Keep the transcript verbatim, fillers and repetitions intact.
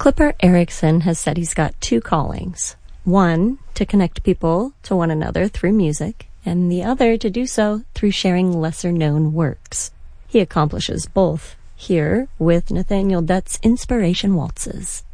Clipper Erickson has said he's got two callings. One, to connect people to one another through music, and the other to do so through sharing lesser-known works. He accomplishes both here with Nathaniel Dutt's Inspiration Waltzes.